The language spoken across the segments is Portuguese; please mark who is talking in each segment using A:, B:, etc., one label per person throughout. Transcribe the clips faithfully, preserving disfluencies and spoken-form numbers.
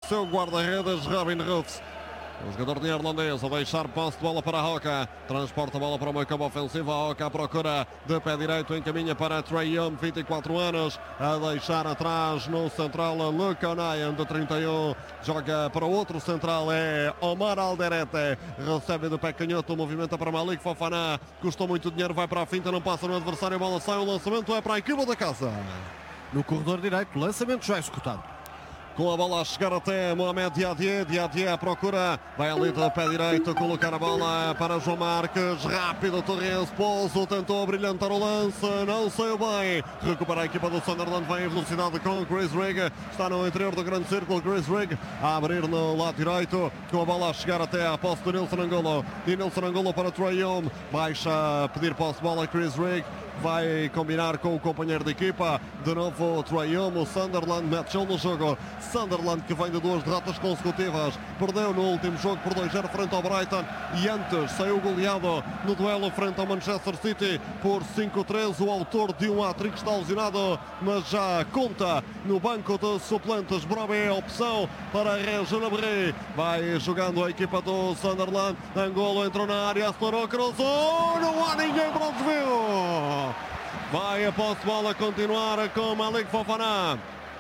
A: seu guarda-redes Robin Ruffs. O jogador neerlandês a deixar passe de bola para a Roca. Transporta a bola para o meio campo ofensivo. A Roca à procura de pé direito. Encaminha para Trae Young, vinte e quatro anos. A deixar atrás no central Luca O'Nien, de trinta e um. Joga para o outro central. É Omar Alderete. Recebe do pé canhoto. Movimenta para Malik Fofana. Custou muito dinheiro. Vai para a finta. Não passa no adversário. A bola sai. O lançamento é para a equipa da casa.
B: No corredor direito. Lançamento já executado.
A: Com a bola a chegar até Mohamed Diadier. Diadier à procura. Vai ali de pé direito. Colocar a bola para João Marques. Rápido Torrense. Pouso tentou brilhantar o lance. Não saiu bem. Recupera a equipa do Sunderland. Vem em velocidade com Chris Rigg. Está no interior do grande círculo. Chris Rigg a abrir no lado direito. Com a bola a chegar até à posse do Nilson Angulo. E Nilson Angulo para Trae Young. Baixa a pedir posse de bola Chris Rigg. Vai combinar com o companheiro de equipa. De novo Trae Young. O Sunderland mete no jogo. Sunderland que vem de duas derrotas consecutivas. Perdeu no último jogo por dois a zero frente ao Brighton. E antes saiu goleado no duelo frente ao Manchester City por cinco a três. O autor de um hat-trick está lesionado, mas já conta no banco de suplentes. Brobbey é a opção para Réjean Abré. Vai jogando a equipa do Sunderland. Angulo entrou na área, acelerou, cruzou. Não há ninguém para o desvio. Vai a posse de bola continuar com Malik Fofana.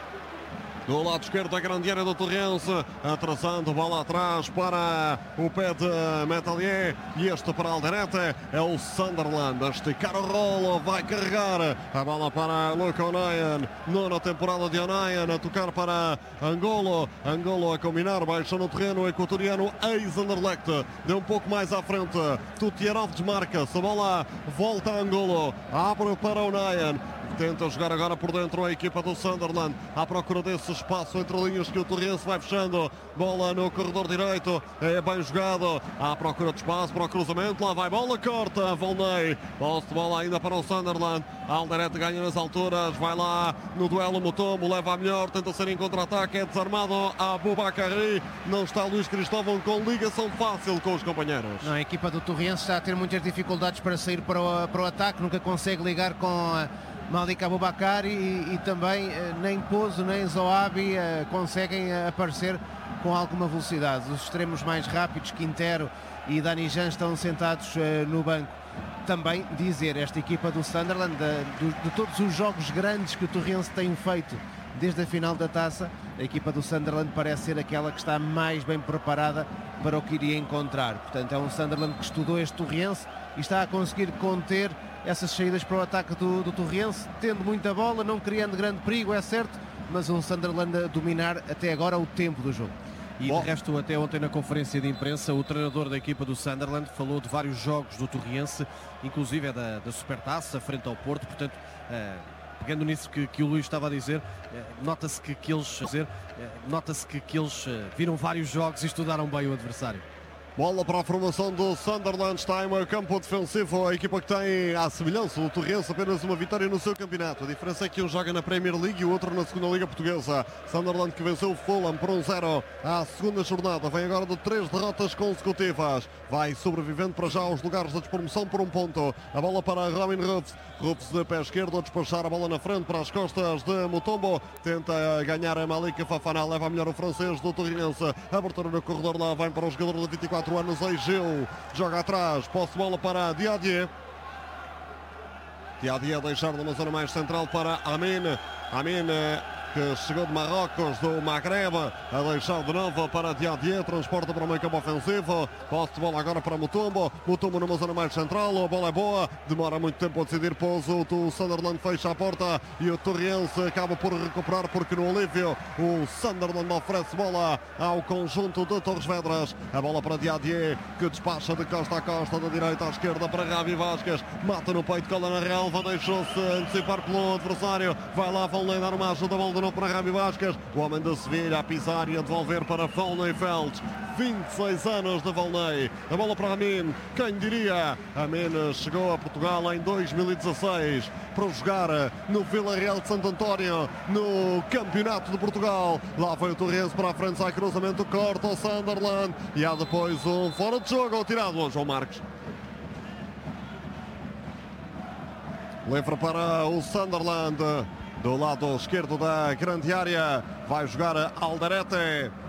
A: Do lado esquerdo da grande área do Torrense, atrasando bola atrás para o pé de Metalier. E este para Alderete é o Sunderland a esticar o rolo, vai carregar a bola para Luca O'Nien. Nona temporada de O'Nien, a tocar para Angulo. Angulo a combinar, baixa no terreno, equatoriano ex-Anderlecht. Deu um pouco mais à frente, Tutierov desmarca-se, a bola volta a Angulo, abre para O'Nien. Tenta jogar agora por dentro a equipa do Sunderland, à procura desse espaço entre linhas que o Torrense vai fechando. Bola no corredor direito, é bem jogado, à procura de espaço para o cruzamento. Lá vai bola, corta Volney. Posse de bola ainda para o Sunderland. Alderete ganha nas alturas, vai lá no duelo Mutombo, leva a melhor, tenta ser em contra-ataque, é desarmado a Aboubakari. Não está Luís Cristóvão com ligação fácil com os companheiros.
C: Não, a equipa do Torrense está a ter muitas dificuldades para sair para o, para o ataque, nunca consegue ligar com a Malik Aboubakar e, e também nem Pouso nem Zoabi uh, conseguem uh, aparecer com alguma velocidade. Os extremos mais rápidos, Quintero e Dani Jan, estão sentados uh, no banco. Também dizer, esta equipa do Sunderland, de, de, de todos os jogos grandes que o Torrense tem feito desde a final da taça, a equipa do Sunderland parece ser aquela que está mais bem preparada para o que iria encontrar. Portanto, é um Sunderland que estudou este Torrense e está a conseguir conter essas saídas para o ataque do, do Torrense, tendo muita bola, não criando grande perigo, é certo, mas um Sunderland a dominar até agora o tempo do jogo.
B: E Bom. de resto, até ontem na conferência de imprensa, o treinador da equipa do Sunderland falou de vários jogos do Torrense, inclusive é da, da Supertaça, frente ao Porto. Portanto, uh, pegando nisso que, que o Luís estava a dizer, uh, nota-se que, que eles, dizer, uh, nota-se que, que eles uh, viram vários jogos e estudaram bem o adversário.
A: Bola para a formação do Sunderland, está em meio campo defensivo, a equipa que tem, à semelhança do Torrense, apenas uma vitória no seu campeonato. A diferença é que um joga na Premier League e o outro na segunda Liga Portuguesa. Sunderland que venceu o Fulham por um zero à segunda jornada, vem agora de três derrotas consecutivas. Vai sobrevivendo para já aos lugares da despromoção por um ponto. A bola para Robin Ruffs, Ruffs de pé esquerdo a despachar a bola na frente para as costas de Mutombo. Tenta ganhar a Malik Fofana, leva a melhor o francês do Torrense. Abertura no corredor, lá vem para o jogador de vinte e quatro anos, Egeu, joga atrás, posse de bola para Diadier. Diadier a deixar numa zona mais central para Amin. Amin que chegou de Marrocos, do Maghreb, a deixar de novo para Diadier, transporta para o meio campo ofensivo, posse de bola agora para Mutombo, Mutombo numa zona mais central, a bola é boa, demora muito tempo a decidir Pouso, o Sunderland fecha a porta e o Torrense acaba por recuperar porque no alívio o Sunderland oferece bola ao conjunto de Torres Vedras, a bola para Diadier, que despacha de costa a costa, da direita à esquerda para Ravi Vasquez, mata no peito, cola na relva, deixou-se antecipar pelo adversário, vai lá, vão dar uma ajuda, a bola para Ravi Vasquez, o homem da Sevilha a pisar e a devolver para Volney Felds. vinte e seis anos de Volney, a bola para Amin, quem diria? Amin chegou a Portugal em dois mil e dezasseis para jogar no Vila Real de Santo António, no Campeonato de Portugal. Lá foi o Torrense para a frente, sai cruzamento, corta o Sunderland e há depois um fora de jogo ao tirado ao João Marques. Livre para o Sunderland. Do lado esquerdo da grande área vai jogar Alderete.